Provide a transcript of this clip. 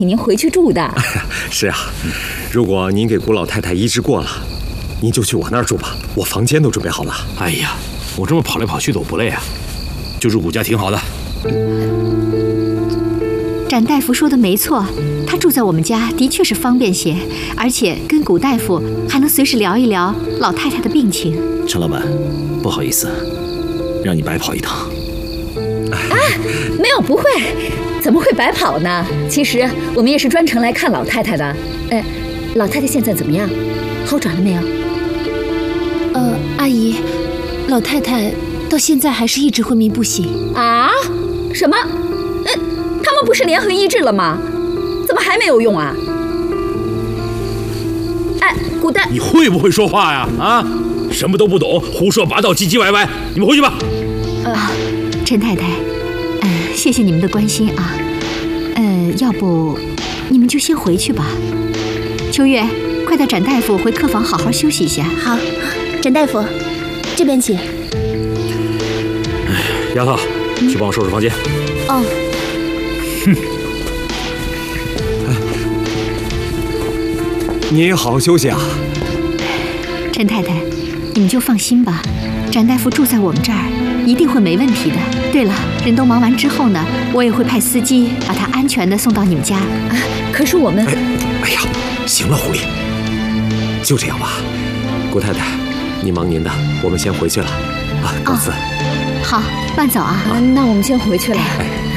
您回去住的。 是啊，如果您给古老太太医治过了，您就去我那儿住吧，我房间都准备好了。 哎呀，我这么跑来跑去的我不累啊，就住古家挺好的。 展大夫说的没错，他住在我们家的确是方便些，而且跟古大夫还能随时聊一聊老太太的病情。 陈老板，不好意思，让你白跑一趟。 啊，没有，不会，怎么会白跑呢？其实我们也是专程来看老太太的。老太太现在怎么样？好转了没有？ 阿姨，老太太到现在还是一直昏迷不醒。 啊？什么？他们不是联合医治了吗？怎么还没有用啊？哎，古代， 你会不会说话呀？啊，什么都不懂，胡说八道，唧唧歪歪。你们回去吧。 陈太太，谢谢你们的关心啊。要不你们就先回去吧。秋月，快带展大夫回客房好好休息一下。 好，展大夫，这边请。 丫头，去帮我收拾房间。 哦。 你也好好休息啊。 陈太太，你们就放心吧，展大夫住在我们这儿，一定会没问题的。对了，人都忙完之后呢，我也会派司机把他安全的送到你们家。 可是我们…… 哎呀，行了，狐狸，就这样吧。顾太太，你忙您的，我们先回去了。啊，告辞。 好，慢走啊。 那我们先回去了。 哎。